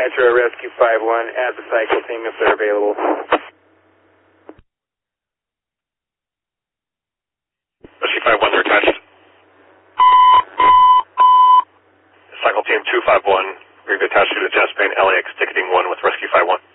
Metro Rescue 5-1, add the cycle team if they're available. Rescue 5-1, they're attached. Cycle team 251, we've attached you to Jaspain LAX ticketing 1 with Rescue 5-1.